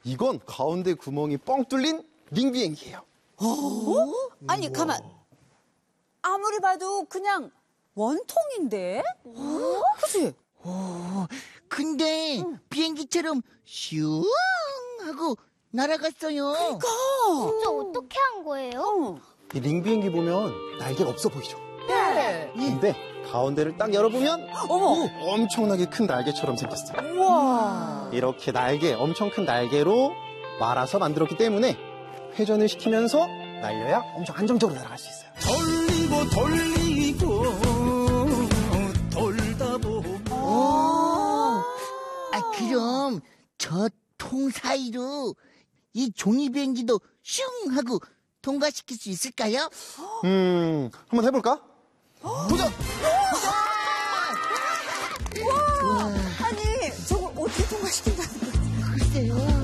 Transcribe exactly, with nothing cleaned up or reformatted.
이건 가운데 구멍이 뻥 뚫린 링 비행기예요. 어? 아니, 가만. 아무리 봐도 그냥 원통인데? 어? 그치? 오, 근데 응. 비행기처럼 슝 하고 날아갔어요. 그러니까. 진짜 어떻게 한 거예요? 어. 이 링 비행기 보면 날개가 없어 보이죠? 네. 근데 가운데를 딱 열어보면 어머. 엄청나게 큰 날개처럼 생겼어요. 우와. 이렇게 날개, 엄청 큰 날개로 말아서 만들었기 때문에 회전을 시키면서 날려야 엄청 안정적으로 날아갈 수 있어요. 돌리고 돌리고 돌다 보면 오, 아, 그럼 저 통 사이로 이 종이 비행기도 슝 하고 통과시킬 수 있을까요? 음, 한번 해볼까? 도전! 아니, 저걸 어떻게 통과시킨다는 거지? 글쎄요.